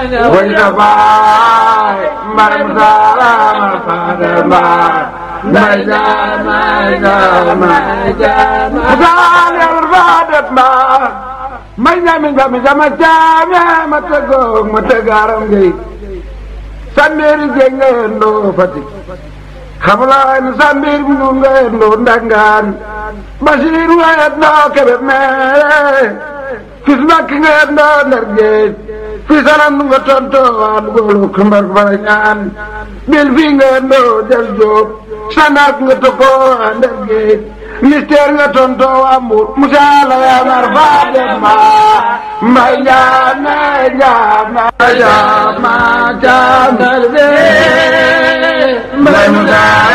Baay Maram Salam Fada Baay may jaama Fada Baay may ñami jama jaame ma tëggoog ma tëggaaram ngay Sambéri Géej nga yendoo Fatick xamulaay na Sambéri bu ñu nga yendoo Ndangaan Basiir nga yendoo Kébémer fis Mbàkke nga yendoo Ndar Géej fi salam nga tontoo waa Louga kumbar fara ñaan bil fii nga yendoo Jal Joob Sanaak nga tokkoo waa Ndar Géej mystère nga tontoo waa Mbuur Musaa la yaamar Fada Baay may jaama mbay Musaa